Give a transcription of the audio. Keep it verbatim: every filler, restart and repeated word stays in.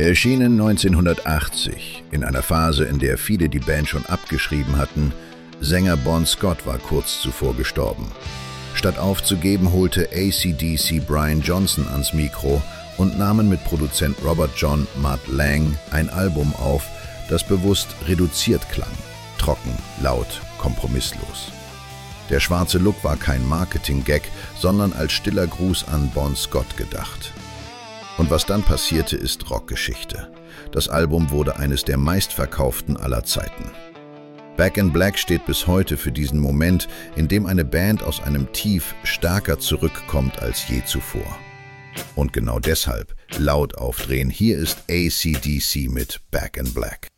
Erschienen neunzehnhundertachtzig, in einer Phase, in der viele die Band schon abgeschrieben hatten. Sänger Bon Scott war kurz zuvor gestorben. Statt aufzugeben, holte A C D C Brian Johnson ans Mikro und nahmen mit Produzent Robert John Mutt Lange ein Album auf, das bewusst reduziert klang, trocken, laut, kompromisslos. Der schwarze Look war kein Marketing-Gag, sondern als stiller Gruß an Bon Scott gedacht. Und was dann passierte, ist Rockgeschichte. Das Album wurde eines der meistverkauften aller Zeiten. Back in Black steht bis heute für diesen Moment, in dem eine Band aus einem Tief stärker zurückkommt als je zuvor. Und genau deshalb laut aufdrehen, hier ist A C D C mit Back in Black.